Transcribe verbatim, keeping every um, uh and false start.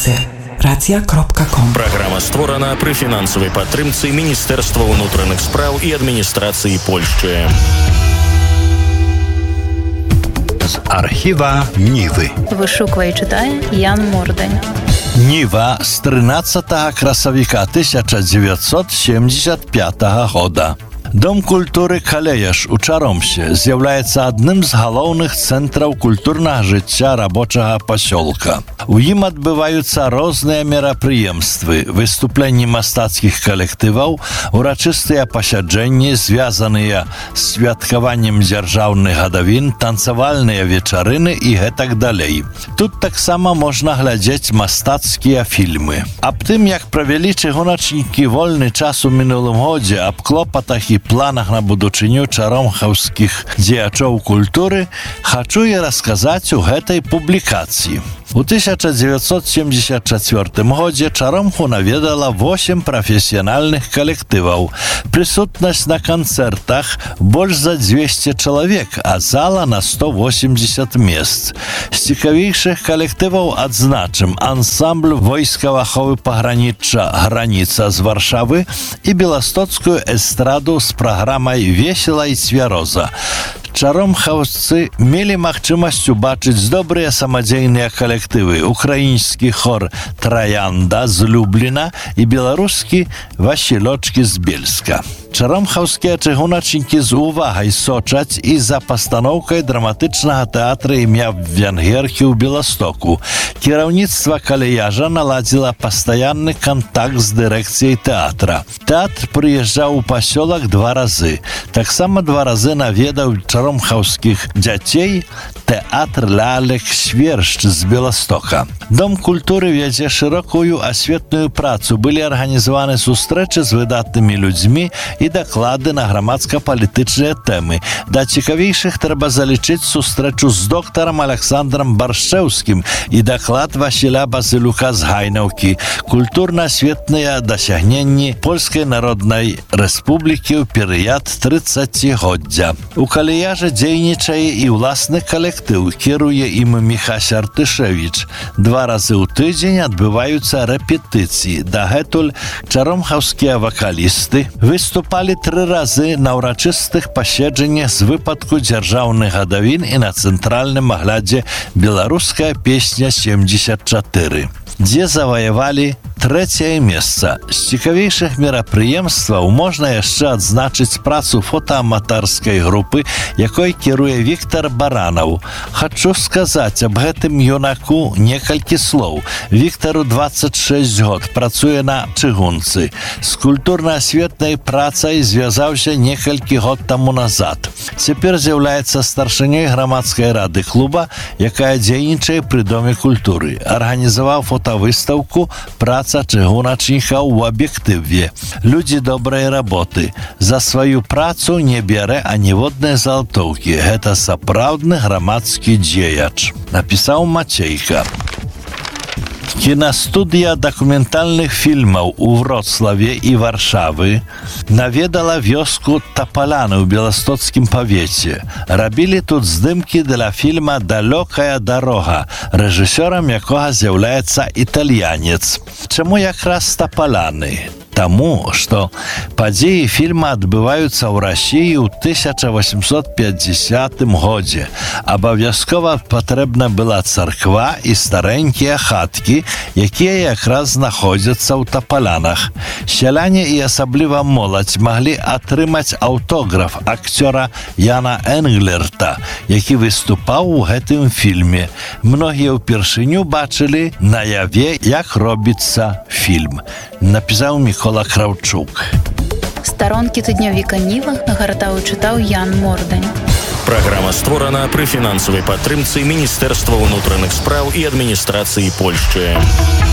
адкрыты. Рацыя кропка ком. Праграма створана пры фінансавай падтрымцы Міністэрства ўнутраных спраў і адміністрацыі Польшчы. З архіва Нівы. Вышуквае і чытае Ян Мордань. Ніва з трынаццатага красавіка тысяча дзевяцьсот семьдесят пятага года. Дом культуры «Калеяш» у Чаромсе з'яўляецца адным з галоўных цэнтраў культурнага жыцця рабочага пасёлка. У ім адбываюцца розныя мерапрыемствы, выступленні мастацкіх калектываў, урачыстыя пасяджэнні, звязаныя з святкаваннем дзяржаўных гадавін, танцавальныя вечарыны і гэтак далей. Тут таксама можна глядзець мастацкія фільмы. Аб тым, як правялі чыгуначнікі вольны час у мінулым годзе, аб клопатах і планах на будучыню чаромхаўскіх дзеячоў культуры, хачу я расказаць у гэтай публікацыі. У тысяча дзевяцьсот семьдесят чацвёртым годзе Чаромху наведала восемь прафесіянальных калектываў. Прысутнасць на канцэртах больш за дзвесце чалавек, а зала на сто восемьдесят месц. З цікавейшых калектываў адзначым ансамбль войскаў аховы пагранічча «Граніца» з Варшавы і беластоцкую эстраду з праграмай «Весела і цвяроза». Чаромхаўцы мелі магчымасць убачыць добрыя самадзейныя калектывы, украінскі хор «Траянда» з Любліна і беларускі «Васілочкі» з Бельска. Чаромхаўскія чыгуначнікі з увагай сочаць і за пастаноўкай драматычнага тэатра імя Венгеркі ў Беластоку. Кіраўніцтва «Калеяжа» наладзіла пастаянны кантакт з дырэкцыяй тэатра. Тэатр прыязджаў у пасёлак два разы. Таксама два разы наведаў чаромхаўскіх дзяцей тэатр лялек «Свершч» з Беластока. Дом культуры вядзе шырокую асветную працу. Былі арганізаваны сустрэчы з выдатнымі людзьмі і даклады на грамадска-палітычныя тэмы. Да цікавейшых трэба залічыць сустрэчу з доктарам Александрам Баршчэўскім і даклад Васіля Базылюка з Гайнаўкі «Культурна-асветныя дасягненні Польскай Народнай Рэспублікі ў перыяд трыццацігоддзя». У «Калеяжа» дзейнічае і ўласны калектыў, кіруе ім Міхась Артышевіч. Два разы ў тыдзень адбываюцца рэпетыцыі. Дагэтуль чаромхаўскія вакалісты выступалі тры разы на ўрачыстых паседжаннях з выпадку дзяржаўных гадавін і на цэнтральным аглядзе «Беларуская песня семьдесят чатыры», дзе заваявалі трэцяе месца. З цікавейшых мерапрыемстваў можна яшчэ адзначыць працу фотааматарскай групы, якой кіруе Віктор Баранаў. Хачу сказаць аб гэтым юнаку некалькі слоў. Віктару двадцать шесть год, працуе на чыгунцы. З культурна-асветнай працай звязаўся некалькі год таму назад. Цяпер з'яўляецца старшынёй грамадскай рады клуба, якая дзейнічае пры Доме культуры. Арганізаваў фотавыстаўку «Праца чыгуначнікаў у аб'ектыве». Людзі добрай работы. За сваю працу не бярэ аніводнай залтоўкі. Гэта сапраўдны грамадскі дзеяч. Напісаў Мацейка. Кінастудыя дакументальных фільмаў у Вроцлаве і Варшавы наведала вёску Тапаляны ў беластоцкім павеце. Рабілі тут здымкі для фільма «Далёкая дарога», рэжысёрам якога з'яўляецца італьянец. Чаму якраз Тапаляны? Таму, што падзеі фільма адбываюцца ў Расіі ў тысяча восемьсот пятьдесятым годзе. Абавязкова патрэбна была царква і старэнькія хаткі, якія якраз знаходзяцца ў Тапалянах. Сяляне і асабліва моладзь маглі атрымаць аўтограф акцёра Яна Энглерта, які выступаў у гэтым фільме. Многія ўпершыню бачылі наяве, як робіцца фільм. Напісаў Мікола Краўчук. Старонкі тыднёвіка Ніва нагартаў і чытаў Ян Мордань. Праграма створана пры фінансавай падтрымцы Міністэрства ўнутраных спраў і адміністрацыі Польшчы.